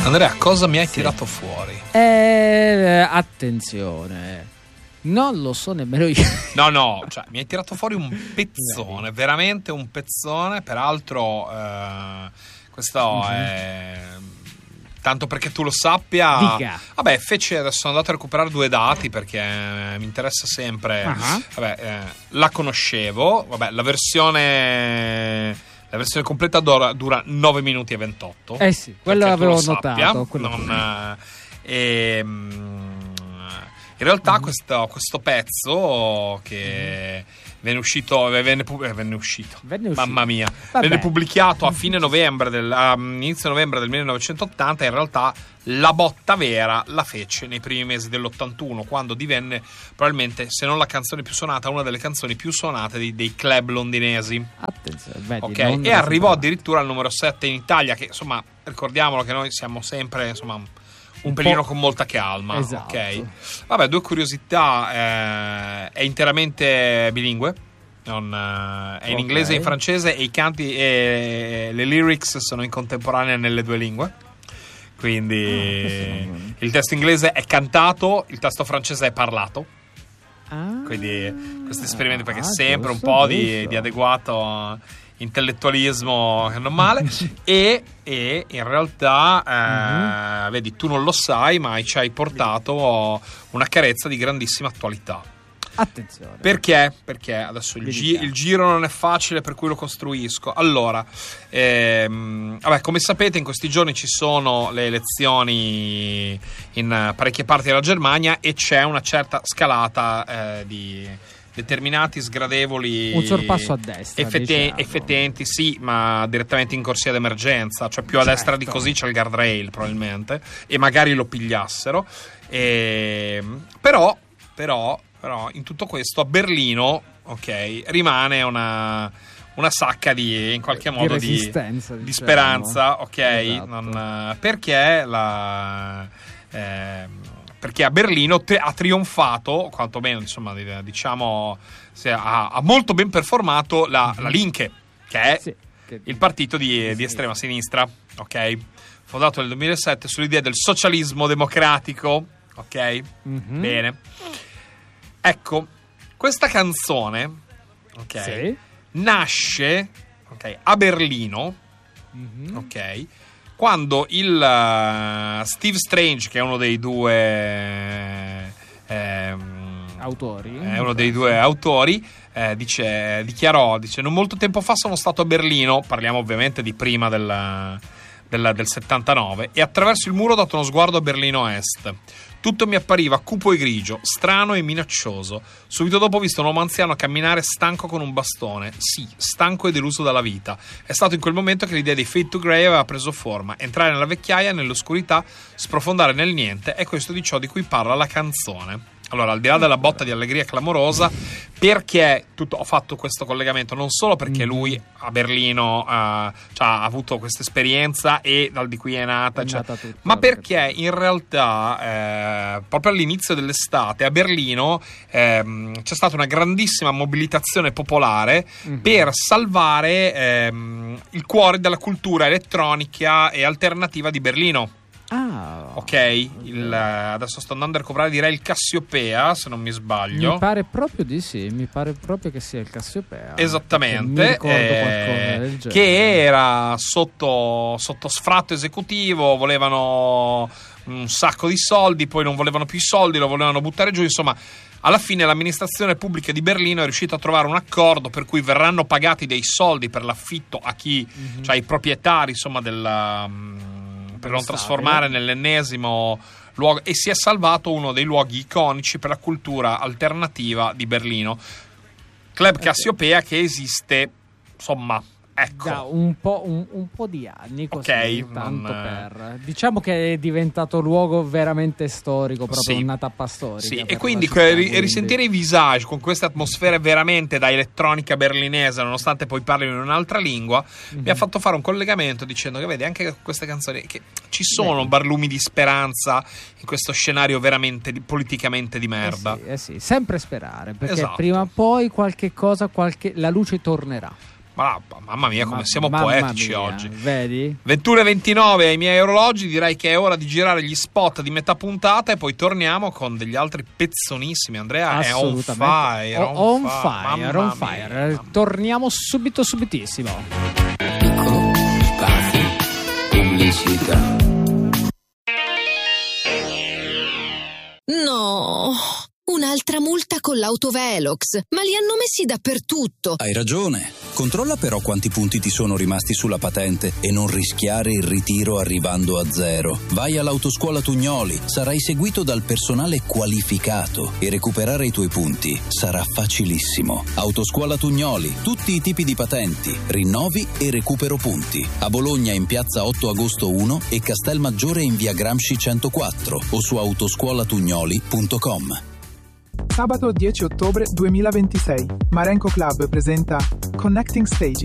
Andrea, cosa mi hai tirato fuori? Attenzione, non lo so nemmeno io. No, cioè mi hai tirato fuori un pezzone, veramente un pezzone. Peraltro, questo è tanto perché tu lo sappia. Dica. Vabbè, adesso sono andato a recuperare 2 dati perché mi interessa sempre. Vabbè, la conoscevo. Vabbè, la versione completa dura 9 minuti e 28. Sì, quello l'avevo notato. In realtà questo pezzo che venne uscito, mamma mia, venne pubblicato a fine novembre inizio novembre del 1980. In realtà la botta vera la fece nei primi mesi dell'81, quando divenne probabilmente, se non la canzone più suonata, una delle canzoni più suonate dei club londinesi. Attenzione, vedi, ok, e arrivò addirittura al numero 7 in Italia, che insomma, ricordiamolo che noi siamo sempre insomma un pelino con molta calma. Esatto. Ok. Vabbè, 2 curiosità. È interamente bilingue, è in inglese e in francese, e i canti e le lyrics sono in contemporanea nelle 2 lingue. Quindi il testo inglese è cantato, il testo francese è parlato. Quindi questo esperimento, perché è sempre un po' di adeguato intellettualismo, che non male. e in realtà vedi, tu non lo sai, ma ci hai portato una carezza di grandissima attualità. Attenzione. Perché? Perché adesso il giro non è facile, per cui lo costruisco. Allora, vabbè, come sapete, in questi giorni ci sono le elezioni in parecchie parti della Germania e c'è una certa scalata di determinati sgradevoli, un sorpasso a destra, effetenti, sì, ma direttamente in corsia d'emergenza, cioè più a destra di così c'è il guardrail probabilmente, e magari lo pigliassero. Però in tutto questo a Berlino, ok, rimane una sacca di, in qualche modo, di resistenza, di speranza, ok? Esatto. Perché a Berlino ha trionfato, quantomeno, insomma, diciamo, ha molto ben performato la Linke, che è il partito di estrema sinistra, ok? Fondato nel 2007 sull'idea del socialismo democratico, ok? Bene. Ecco, questa canzone, ok, nasce, ok, a Berlino, ok, quando il Steve Strange, che è uno dei 2 autori, dichiarò, non molto tempo fa sono stato a Berlino, parliamo ovviamente di prima del 79, e attraverso il muro ho dato uno sguardo a Berlino Est. Tutto mi appariva cupo e grigio, strano e minaccioso. Subito dopo ho visto un uomo anziano camminare stanco con un bastone. Sì, stanco e deluso dalla vita. È stato in quel momento che l'idea di Fade to Grey aveva preso forma. Entrare nella vecchiaia, nell'oscurità, sprofondare nel niente. È questo di ciò di cui parla la canzone. Allora, al di là della botta di allegria clamorosa, perché ho fatto questo collegamento? Non solo perché lui a Berlino ha avuto questa esperienza e dal di cui è nata, ma perché in realtà proprio all'inizio dell'estate a Berlino c'è stata una grandissima mobilitazione popolare per salvare il cuore della cultura elettronica e alternativa di Berlino. Ok, adesso sto andando a recuperare, direi il Cassiopea, se non mi sbaglio. Mi pare proprio di sì, mi pare proprio che sia il Cassiopea. Esattamente, mi ricordo qualcosa del genere. Che era sotto sfratto esecutivo, volevano un sacco di soldi, poi non volevano più i soldi, lo volevano buttare giù, insomma. Alla fine l'amministrazione pubblica di Berlino è riuscita a trovare un accordo per cui verranno pagati dei soldi per l'affitto a chi, cioè i proprietari, insomma, per non trasformare nell'ennesimo luogo, e si è salvato uno dei luoghi iconici per la cultura alternativa di Berlino, Club Cassiopea, che esiste, insomma, ecco, da un po' di anni, così, diciamo che è diventato luogo veramente storico, proprio una tappa storica. Sì, e quindi risentire i Visage con queste atmosfere veramente da elettronica berlinese, nonostante poi parlino in un'altra lingua, mi ha fatto fare un collegamento dicendo che vedi, anche queste canzoni, che ci sono barlumi di speranza in questo scenario veramente politicamente di merda. Sì, sempre sperare, perché prima o poi qualche cosa, la luce tornerà. Ma mamma mia, come siamo poetici oggi. Vedi? 21:29 ai miei orologi, direi che è ora di girare gli spot di metà puntata e poi torniamo con degli altri pezzonissimi. Andrea è on fire. On fire. Torniamo subitissimo. Piccolo spazio pubblicità. No, un'altra multa con l'autovelox, ma li hanno messi dappertutto. Hai ragione. Controlla però quanti punti ti sono rimasti sulla patente e non rischiare il ritiro arrivando a 0. Vai all'Autoscuola Tugnoli, sarai seguito dal personale qualificato e recuperare i tuoi punti sarà facilissimo. Autoscuola Tugnoli, tutti i tipi di patenti, rinnovi e recupero punti. A Bologna in piazza 8 agosto 1 e Castelmaggiore in via Gramsci 104 o su autoscuolatugnoli.com. Sabato 10 ottobre 2026, Marenco Club presenta Connecting Stages.